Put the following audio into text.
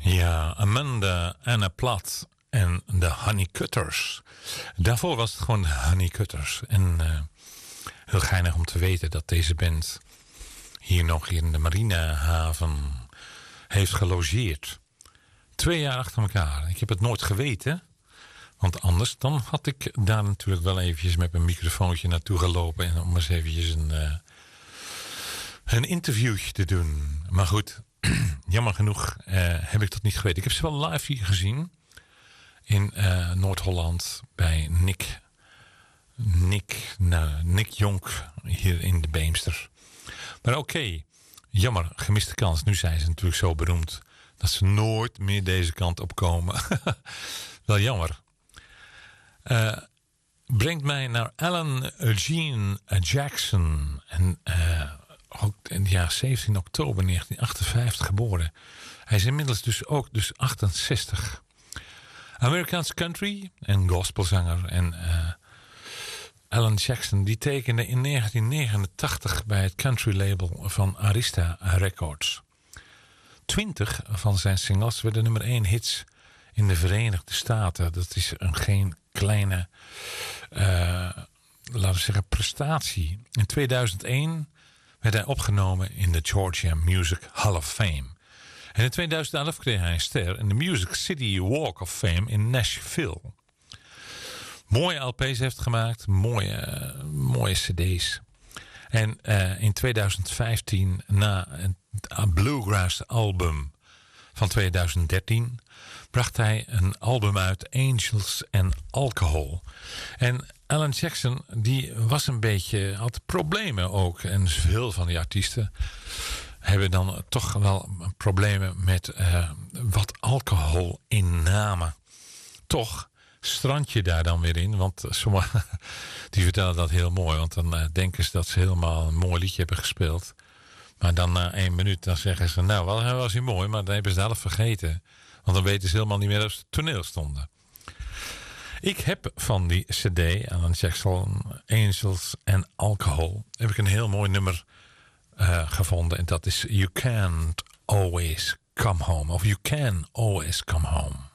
Ja, Amanda, Anna Platt en de Honeycutters. Daarvoor was het gewoon de Honeycutters. En heel geinig om te weten dat deze band hier nog in de marinehaven heeft gelogeerd. 2 jaar achter elkaar. Ik heb het nooit geweten. Want anders dan had ik daar natuurlijk wel eventjes met mijn microfoontje naartoe gelopen. En om eens eventjes een interviewtje te doen. Maar goed, jammer genoeg heb ik dat niet geweten. Ik heb ze wel live hier gezien. In Noord-Holland bij Nick Jonk hier in de Beemster. Maar oké, jammer, gemiste kans. Nu zijn ze natuurlijk zo beroemd dat ze nooit meer deze kant op komen. Wel jammer. Brengt mij naar Alan Eugene Jackson. En ook in 17 oktober 1958 geboren. Hij is inmiddels dus ook 68. Amerikaans country en gospelzanger. En Alan Jackson die tekende in 1989 bij het country label van Arista Records. 20 van zijn singles werden nummer 1 hits in de Verenigde Staten. Dat is geen kleine, laten we zeggen, prestatie. In 2001 werd hij opgenomen in de Georgia Music Hall of Fame. En in 2011 kreeg hij een ster in de Music City Walk of Fame in Nashville. Mooie LP's heeft gemaakt, mooie cd's. En in 2015, na een bluegrass album van 2013, bracht hij een album uit, Angels and Alcohol. En Alan Jackson, die was had problemen ook. En veel van die artiesten hebben dan toch wel problemen met wat alcoholinname. Toch strand je daar dan weer in. Want sommigen die vertellen dat heel mooi. Want dan denken ze dat ze helemaal een mooi liedje hebben gespeeld. Maar dan na 1 minuut dan zeggen ze, nou, wel was hij mooi. Maar dan hebben ze het zelf vergeten. Want dan weten ze helemaal niet meer dat ze op het toneel stonden. Ik heb van die cd, Alan Jackson, Angels and Alcohol, heb ik een heel mooi nummer gevonden. En dat is You Can't Always Come Home. Of You Can Always Come Home.